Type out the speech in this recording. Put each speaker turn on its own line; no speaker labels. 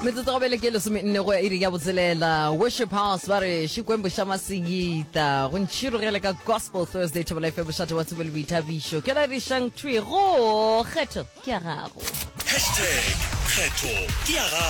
Metsotsobele ke lesome nne go ya iri ya botselela. Worship House ba re Xikwembu xa Masigita go ntšhirogele ka Gospel Thursday Thobela FM bošate wa tsebele boithabišo ke la rišang thwego kgetho ke ya gago
#kgetho ke ya gago.